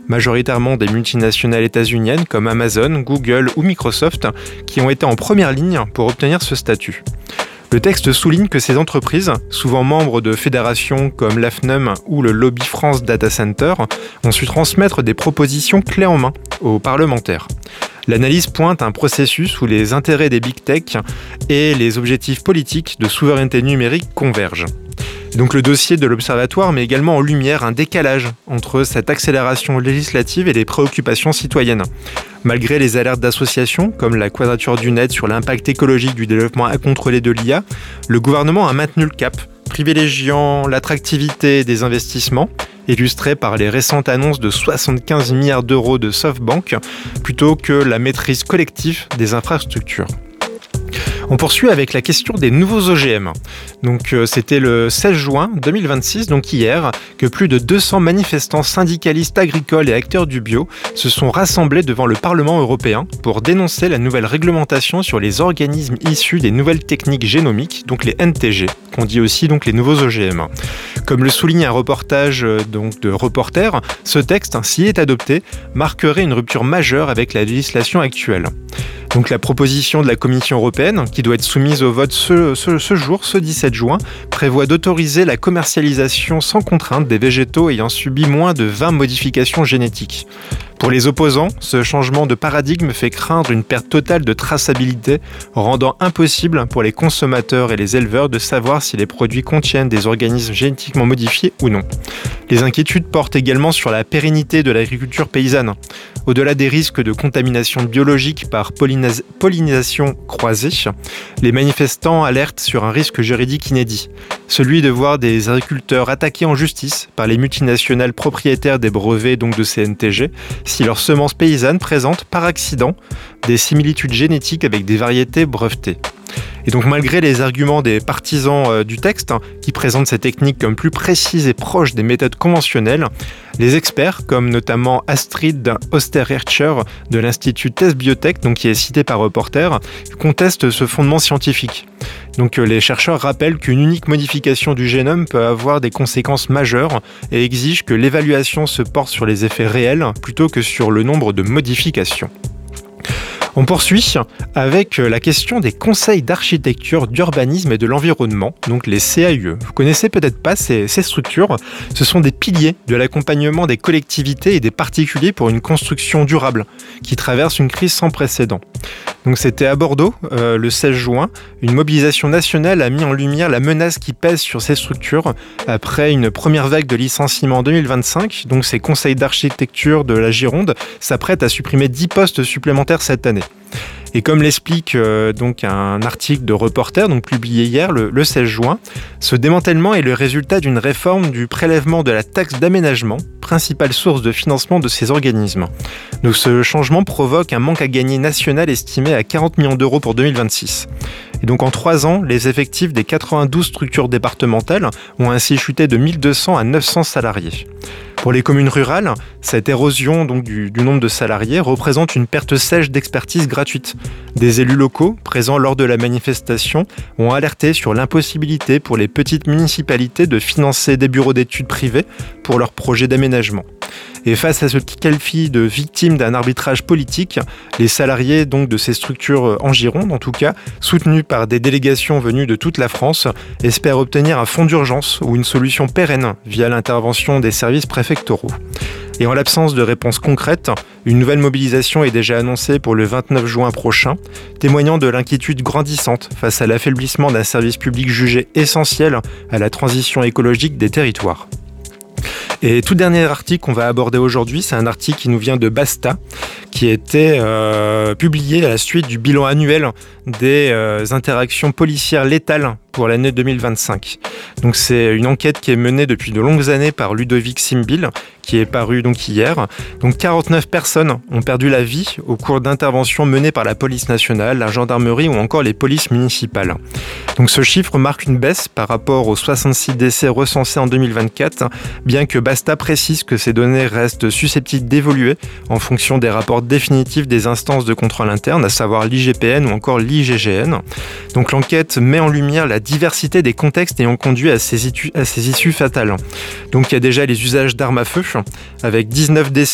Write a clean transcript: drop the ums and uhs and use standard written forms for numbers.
majoritairement des multinationales états-uniennes comme Amazon, Google ou Microsoft, qui ont été en première ligne pour obtenir ce statut. Le texte souligne que ces entreprises, souvent membres de fédérations comme l'AFNUM ou le Lobby France Data Center, ont su transmettre des propositions clés en main aux parlementaires. L'analyse pointe un processus où les intérêts des big tech et les objectifs politiques de souveraineté numérique convergent. Donc le dossier de l'Observatoire met également en lumière un décalage entre cette accélération législative et les préoccupations citoyennes. Malgré les alertes d'associations, comme la Quadrature du Net sur l'impact écologique du développement incontrôlé de l'IA, le gouvernement a maintenu le cap, privilégiant l'attractivité des investissements, illustrée par les récentes annonces de 75 milliards d'euros de SoftBank, plutôt que la maîtrise collective des infrastructures. On poursuit avec la question des nouveaux OGM. Donc, c'était le 16 juin 2026, donc hier, que plus de 200 manifestants syndicalistes agricoles et acteurs du bio se sont rassemblés devant le Parlement européen pour dénoncer la nouvelle réglementation sur les organismes issus des nouvelles techniques génomiques, donc les NTG, qu'on dit aussi donc les nouveaux OGM. Comme le souligne un reportage de Reporter, ce texte, s'il est adopté, marquerait une rupture majeure avec la législation actuelle. Donc la proposition de la Commission européenne, qui doit être soumise au vote ce jour, ce 17 juin, prévoit d'autoriser la commercialisation sans contrainte des végétaux ayant subi moins de 20 modifications génétiques. Pour les opposants, ce changement de paradigme fait craindre une perte totale de traçabilité, rendant impossible pour les consommateurs et les éleveurs de savoir si les produits contiennent des organismes génétiquement modifiés ou non. Les inquiétudes portent également sur la pérennité de l'agriculture paysanne. Au-delà des risques de contamination biologique par pollinisation croisée, les manifestants alertent sur un risque juridique inédit, celui de voir des agriculteurs attaqués en justice par les multinationales propriétaires des brevets donc de CNTG si leurs semences paysannes présentent par accident des similitudes génétiques avec des variétés brevetées. Et donc malgré les arguments des partisans du texte, qui présentent ces techniques comme plus précises et proches des méthodes conventionnelles, les experts, comme notamment Astrid Osterhercher de l'Institut Test Biotech, donc qui est cité par Reporter, contestent ce fondement scientifique. Donc les chercheurs rappellent qu'une unique modification du génome peut avoir des conséquences majeures et exigent que l'évaluation se porte sur les effets réels plutôt que sur le nombre de modifications. On poursuit avec la question des conseils d'architecture, d'urbanisme et de l'environnement, donc les CAUE. Vous connaissez peut-être pas ces structures, ce sont des piliers de l'accompagnement des collectivités et des particuliers pour une construction durable qui traverse une crise sans précédent. Donc c'était à Bordeaux, le 16 juin, une mobilisation nationale a mis en lumière la menace qui pèse sur ces structures après une première vague de licenciements en 2025. Donc ces conseils d'architecture de la Gironde s'apprêtent à supprimer 10 postes supplémentaires cette année. Et comme l'explique donc un article de Reporter, donc publié hier, le 16 juin, ce démantèlement est le résultat d'une réforme du prélèvement de la taxe d'aménagement, principale source de financement de ces organismes. Donc ce changement provoque un manque à gagner national estimé à 40 millions d'euros pour 2026. Et donc en 3 ans, les effectifs des 92 structures départementales ont ainsi chuté de 1200 à 900 salariés. Pour les communes rurales, cette érosion donc du nombre de salariés représente une perte sèche d'expertise gratuite. Des élus locaux, présents lors de la manifestation, ont alerté sur l'impossibilité pour les petites municipalités de financer des bureaux d'études privés pour leurs projets d'aménagement. Et face à ce qu'ils qualifient de victimes d'un arbitrage politique, les salariés donc de ces structures en Gironde, en tout cas, soutenus par des délégations venues de toute la France, espèrent obtenir un fonds d'urgence ou une solution pérenne via l'intervention des services préfectoraux. Et en l'absence de réponse concrète, une nouvelle mobilisation est déjà annoncée pour le 29 juin prochain, témoignant de l'inquiétude grandissante face à l'affaiblissement d'un service public jugé essentiel à la transition écologique des territoires. Et tout dernier article qu'on va aborder aujourd'hui, c'est un article qui nous vient de Basta, qui a été publié à la suite du bilan annuel des interactions policières létales pour l'année 2025. Donc c'est une enquête qui est menée depuis de longues années par Ludovic Simbil, qui est paru donc hier. Donc 49 personnes ont perdu la vie au cours d'interventions menées par la police nationale, la gendarmerie ou encore les polices municipales. Donc ce chiffre marque une baisse par rapport aux 66 décès recensés en 2024, bien que Basta précise que ces données restent susceptibles d'évoluer en fonction des rapports définitifs des instances de contrôle interne, à savoir l'IGPN ou encore l'IGGN. Donc l'enquête met en lumière la diversité des contextes ayant conduit à ces issues fatales. Donc il y a déjà les usages d'armes à feu, avec 19 décès